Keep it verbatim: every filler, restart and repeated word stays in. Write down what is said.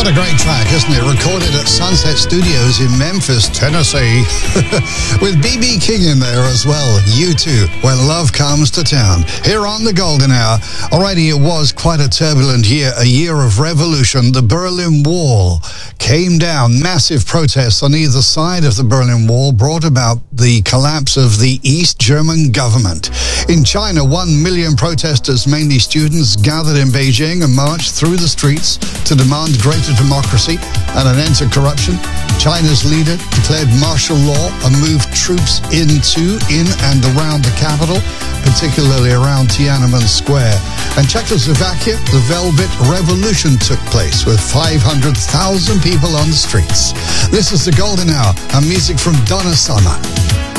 What a great track, isn't it? Recorded at Sunset Studios in Memphis, Tennessee. With B B King in there as well. U two, When Love Comes to Town. Here on the Golden Hour. Alrighty, it was quite a turbulent year, a year of revolution. The Berlin Wall came down. Massive protests on either side of the Berlin Wall brought about the collapse of the East German government. In China, one million protesters, mainly students, gathered in Beijing and marched through the streets to demand greater democracy and an end to corruption. China's leader declared martial law and moved troops into, in and around the capital, particularly around Tiananmen Square. And Czechoslovakia, the Velvet Revolution took place with five hundred thousand people on the streets. This is the Golden Hour and music from Donna Summer.